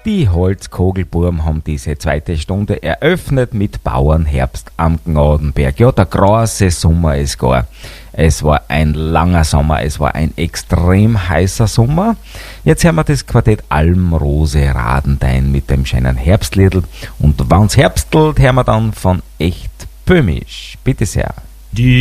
Die Holzkogelbuben haben diese zweite Stunde eröffnet mit Bauernherbst am Gnadenberg. Ja, der große Sommer ist gar. Es war ein langer Sommer, es war ein extrem heißer Sommer. Jetzt hören wir das Quartett Almrose Radendein mit dem schönen Herbstliedl. Und wann's herbstelt, hören wir dann von echt böhmisch. Bitte sehr. Die